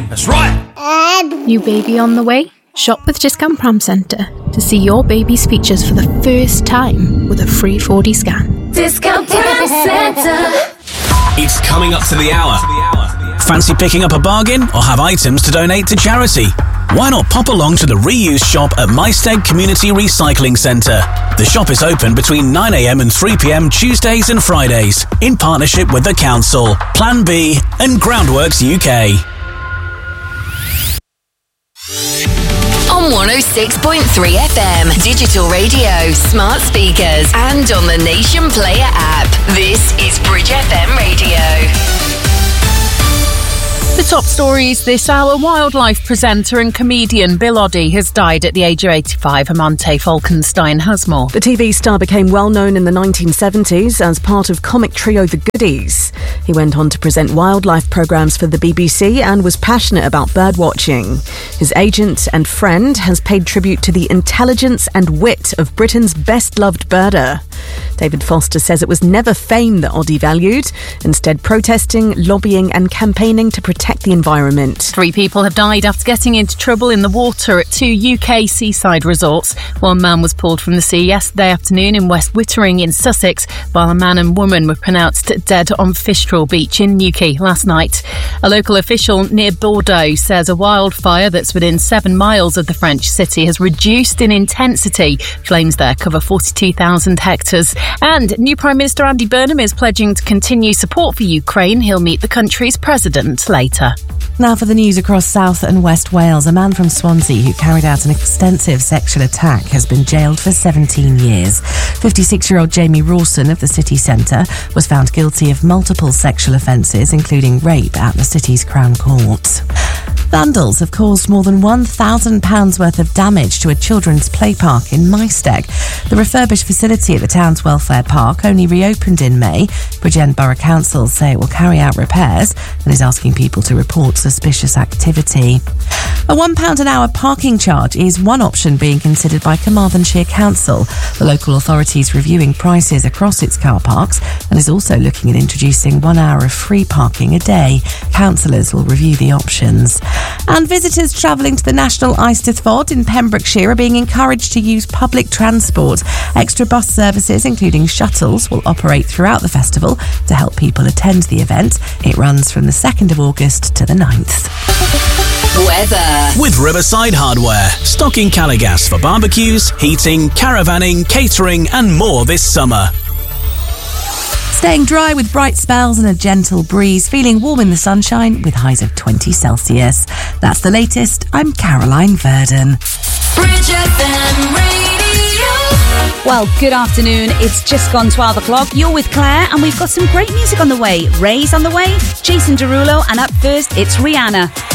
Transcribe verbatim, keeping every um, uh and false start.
That's right. New baby on the way? Shop with Discount Pram Centre to see your baby's features for the first time with a free four D scan. Discount Pram Centre. It's coming up to the hour. Fancy picking up a bargain or have items to donate to charity? Why not pop along to the reuse shop at Maesteg Community Recycling Centre? The shop is open between nine a m and three p m Tuesdays and Fridays in partnership with the Council, Plan B and Groundworks U K. On one oh six point three F M, digital radio, smart speakers, and on the Nation Player app. This is Bridge F M Radio. The top stories this hour: wildlife presenter and comedian Bill Oddie has died at the age of eighty-five. Amante Falkenstein has more. The T V star became well known in the nineteen seventies as part of comic trio The Goodies. He went on to present wildlife programmes for the B B C and was passionate about birdwatching. His agent and friend has paid tribute to the intelligence and wit of Britain's best-loved birder. David Foster says it was never fame that Oddie valued, instead protesting, lobbying and campaigning to protect the environment. Three people have died after getting into trouble in the water at two U K seaside resorts. One man was pulled from the sea yesterday afternoon in West Wittering in Sussex, while a man and woman were pronounced dead on Fistral Beach in Newquay last night. A local official near Bordeaux says a wildfire that's within seven miles of the French city has reduced in intensity. Flames there cover forty-two thousand hectares. And new Prime Minister Andy Burnham is pledging to continue support for Ukraine. He'll meet the country's president later. Now for the news across South and West Wales. A man from Swansea who carried out an extensive sexual attack has been jailed for seventeen years. fifty-six-year-old Jamie Rawson of the city centre was found guilty of multiple sexual offences, including rape, at the city's Crown Court. Vandals have caused more than one thousand pounds worth of damage to a children's play park in Maesteg. The refurbished facility at the town's welfare park only reopened in May. Bridgend Borough Council say it will carry out repairs and is asking people to report suspicious activity. A one pound an hour parking charge is one option being considered by Carmarthenshire Council. The local authority is reviewing prices across its car parks and is also looking at introducing one hour of free parking a day. Councillors will review the options. And visitors travelling to the National Eisteddfod in Pembrokeshire are being encouraged to use public transport. Extra bus services, including shuttles, will operate throughout the festival to help people attend the event. It runs from the second of August to the ninth. Weather. With Riverside Hardware, stocking Caligas for barbecues, heating, caravanning, catering and more this summer. Staying dry with bright spells and a gentle breeze, feeling warm in the sunshine with highs of twenty Celsius. That's the latest. I'm Caroline Verdon. Bridge F M Radio. Well, good afternoon. It's just gone twelve o'clock. You're with Claire and we've got some great music on the way. Ray's on the way, Jason Derulo, and up first, it's Rihanna.